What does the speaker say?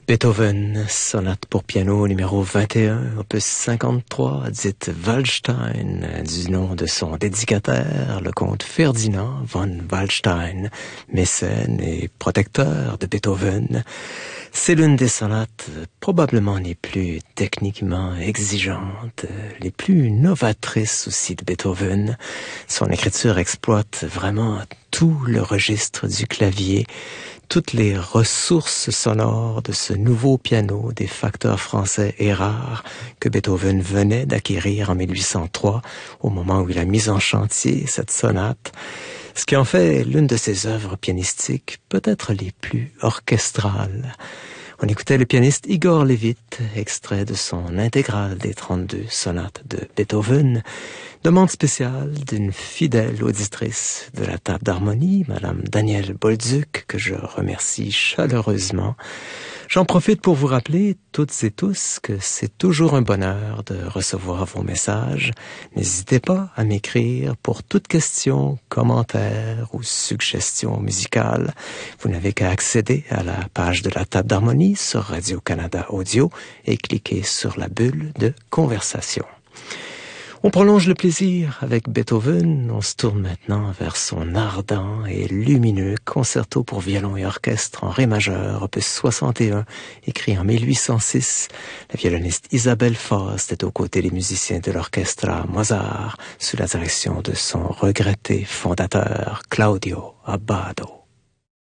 Beethoven, sonate pour piano numéro 21, opus 53, dite Waldstein, du nom de son dédicataire, le comte Ferdinand von Waldstein, mécène et protecteur de Beethoven. C'est l'une des sonates probablement les plus techniquement exigeantes, les plus novatrices aussi de Beethoven. Son écriture exploite vraiment tout le registre du clavier, toutes les ressources sonores de ce nouveau piano des facteurs français et rares que Beethoven venait d'acquérir en 1803, au moment où il a mis en chantier cette sonate, ce qui en fait l'une de ses œuvres pianistiques peut-être les plus orchestrales. On écoutait le pianiste Igor Levit, extrait de son intégrale des 32 sonates de Beethoven, demande spéciale d'une fidèle auditrice de la table d'harmonie, Madame Danielle Bolduc, que je remercie chaleureusement. J'en profite pour vous rappeler, toutes et tous, que c'est toujours un bonheur de recevoir vos messages. N'hésitez pas à m'écrire pour toute question, commentaire ou suggestion musicale. Vous n'avez qu'à accéder à la page de la table d'harmonie sur Radio-Canada Audio et cliquer sur la bulle de conversation. On prolonge le plaisir avec Beethoven. On se tourne maintenant vers son ardent et lumineux concerto pour violon et orchestre en ré majeur, opus 61, écrit en 1806. La violoniste Isabelle Faust est aux côtés des musiciens de l'orchestre Mozart, sous la direction de son regretté fondateur Claudio Abbado.